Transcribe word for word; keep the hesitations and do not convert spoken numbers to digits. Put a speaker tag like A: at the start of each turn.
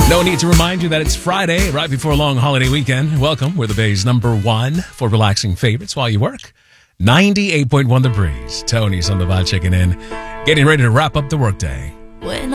A: No need to remind you that it's Friday, right before a long holiday weekend. Welcome. We're the Bay's number one for relaxing favorites while you work. ninety-eight point one The Breeze. Tony's on the vibe checking in, getting ready to wrap up the workday.
B: When